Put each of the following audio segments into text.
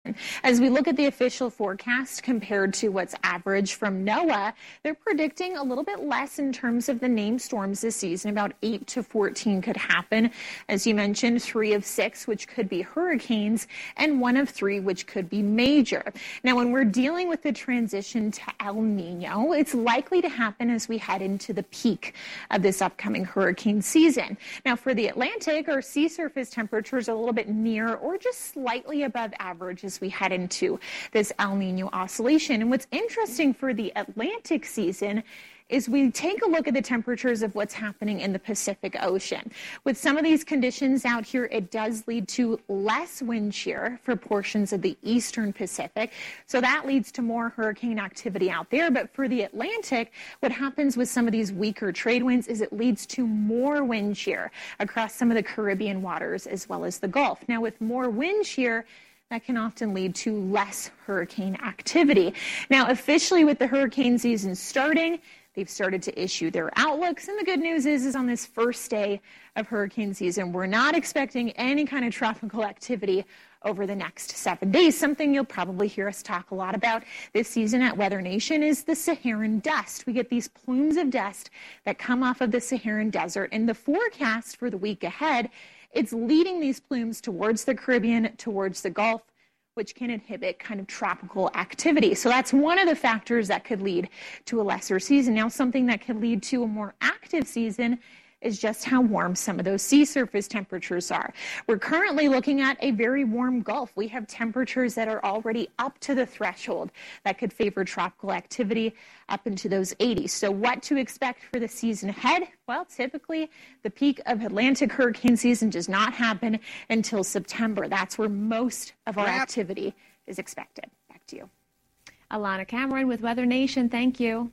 As we look at the official forecast compared to what's average from NOAA, they're predicting a little bit less in terms of the named storms this season. About 8 to 14 could happen. As you mentioned, 3 of 6, which could be hurricanes, and 1 of 3, which could be major. Now, when we're dealing with the transition to El Nino, it's likely to happen as we head into the peak of this upcoming hurricane season. Now, for the Atlantic, our sea surface temperatures are a little bit near or just slightly above average as we head into this El Nino oscillation. And what's interesting for the Atlantic season is we take a look at the temperatures of what's happening in the Pacific Ocean. With some of these conditions out here, it does lead to less wind shear for portions of the eastern Pacific. So that leads to more hurricane activity out there. But for the Atlantic, what happens with some of these weaker trade winds is it leads to more wind shear across some of the Caribbean waters as well as the Gulf. Now, with more wind shear, that can often lead to less hurricane activity. Now, officially with the hurricane season starting, they've started to issue their outlooks. And the good news is on this first day of hurricane season, we're not expecting any kind of tropical activity over the next 7 days. Something you'll probably hear us talk a lot about this season at Weather Nation is the Saharan dust. We get these plumes of dust that come off of the Saharan desert. And the forecast for the week ahead, it's leading these plumes towards the Caribbean, towards the Gulf, which can inhibit kind of tropical activity. So that's one of the factors that could lead to a lesser season. Now, something that could lead to a more active season is just how warm some of those sea surface temperatures are. We're currently looking at a very warm Gulf. We have temperatures that are already up to the threshold that could favor tropical activity up into those 80s. So what to expect for the season ahead? Well, typically the peak of Atlantic hurricane season does not happen until September. That's where most of our activity is expected. Back to you. Alana Cameron with Weather Nation. Thank you.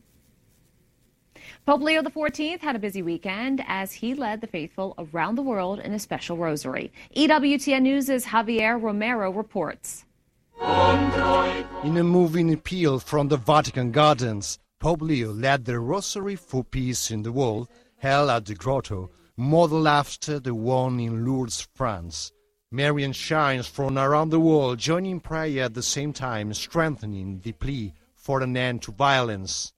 Pope Leo XIV had a busy weekend as he led the faithful around the world in a special rosary. EWTN News' Javier Romero reports. In a moving appeal from the Vatican Gardens, Pope Leo led the Rosary for Peace in the World, held at the Grotto, modeled after the one in Lourdes, France. Marian shines from around the world joining prayer at the same time, strengthening the plea for an end to violence.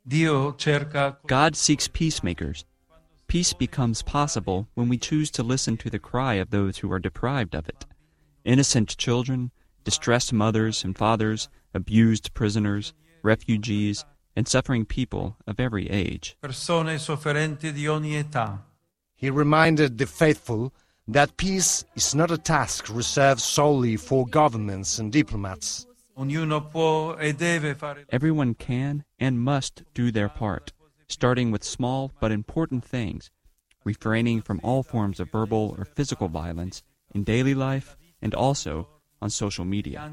God seeks peacemakers. Peace becomes possible when we choose to listen to the cry of those who are deprived of it. Innocent children, distressed mothers and fathers, abused prisoners, refugees, and suffering people of every age. He reminded the faithful that peace is not a task reserved solely for governments and diplomats. Everyone can and must do their part, starting with small but important things, refraining from all forms of verbal or physical violence in daily life and also on social media.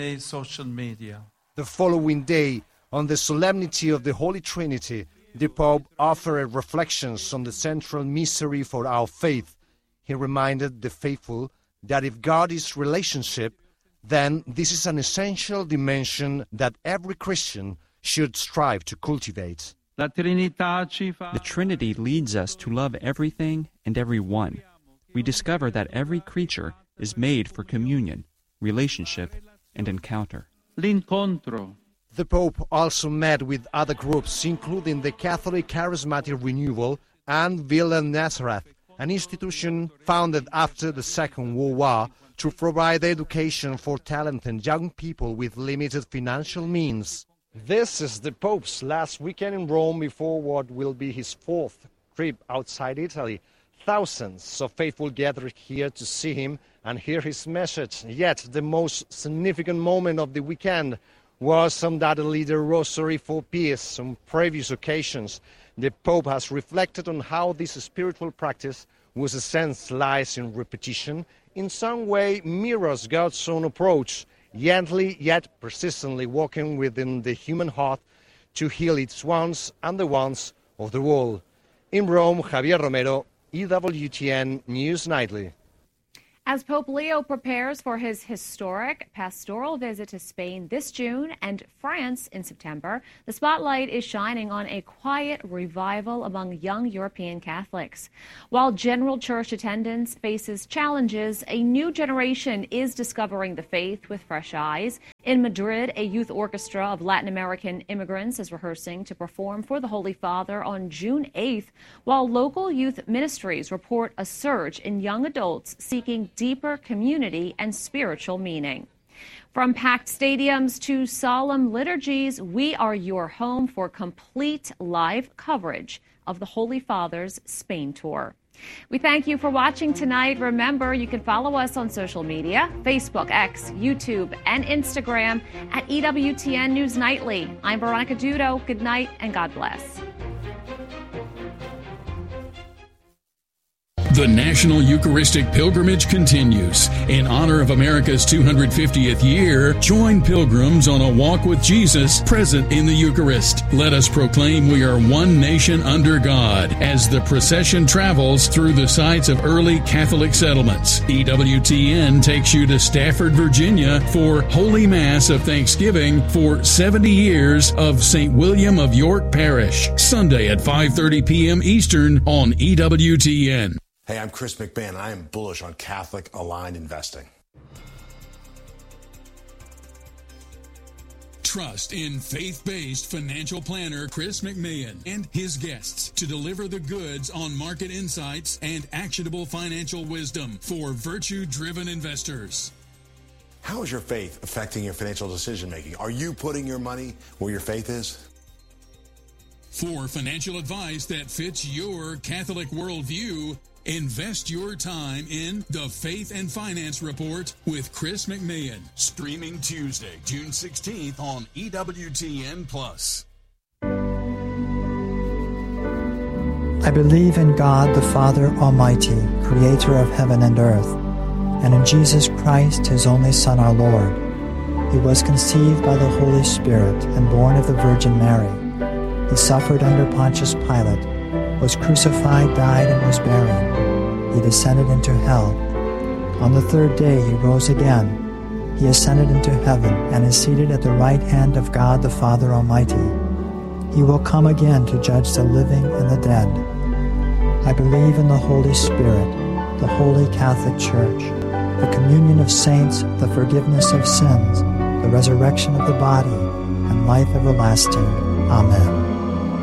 The following day, on the solemnity of the Holy Trinity, the Pope offered reflections on the central mystery for our faith. He reminded the faithful that if God is relationship, then this is an essential dimension that every Christian should strive to cultivate. The Trinity leads us to love everything and everyone. We discover that every creature is made for communion, relationship, and encounter. The Pope also met with other groups, including the Catholic Charismatic Renewal and Villa Nazareth, an institution founded after the Second World War to provide education for talented young people with limited financial means. This is the Pope's last weekend in Rome before what will be his fourth trip outside Italy. Thousands of faithful gathered here to see him and hear his message. Yet the most significant moment of the weekend was undoubtedly the Rosary for Peace. On previous occasions, the Pope has reflected on how this spiritual practice, whose essence lies in repetition, in some way mirrors God's own approach, gently yet persistently walking within the human heart to heal its wants and the wants of the world. In Rome, Javier Romero, EWTN News Nightly. As Pope Leo prepares for his historic pastoral visit to Spain this June and France in September, the spotlight is shining on a quiet revival among young European Catholics. While general church attendance faces challenges, a new generation is discovering the faith with fresh eyes. In Madrid, a youth orchestra of Latin American immigrants is rehearsing to perform for the Holy Father on June 8th, while local youth ministries report a surge in young adults seeking deeper community and spiritual meaning. From packed stadiums to solemn liturgies, we are your home for complete live coverage of the Holy Father's Spain tour. We thank you for watching tonight. Remember, you can follow us on social media, Facebook, X, YouTube, and Instagram at EWTN News Nightly. I'm Veronica Dudo. Good night and God bless. The National Eucharistic Pilgrimage continues. In honor of America's 250th year, join pilgrims on a walk with Jesus present in the Eucharist. Let us proclaim we are one nation under God as the procession travels through the sites of early Catholic settlements. EWTN takes you to Stafford, Virginia for Holy Mass of Thanksgiving for 70 years of St. William of York Parish. Sunday at 5:30 p.m. Eastern on EWTN. Hey, I'm Chris McMahon, and I am bullish on Catholic-aligned investing. Trust in faith-based financial planner Chris McMahon and his guests to deliver the goods on market insights and actionable financial wisdom for virtue-driven investors. How is your faith affecting your financial decision-making? Are you putting your money where your faith is? For financial advice that fits your Catholic worldview, invest your time in the Faith and Finance Report with Chris McMahon. Streaming Tuesday, June 16th on EWTN+. I believe in God the Father Almighty, creator of heaven and earth, and in Jesus Christ, his only Son, our Lord. He was conceived by the Holy Spirit and born of the Virgin Mary. He suffered under Pontius Pilate, was crucified, died, and was buried. He descended into hell. On the third day he rose again. He ascended into heaven and is seated at the right hand of God the Father Almighty. He will come again to judge the living and the dead. I believe in the Holy Spirit, the Holy Catholic Church, the communion of saints, the forgiveness of sins, the resurrection of the body, and life everlasting. Amen.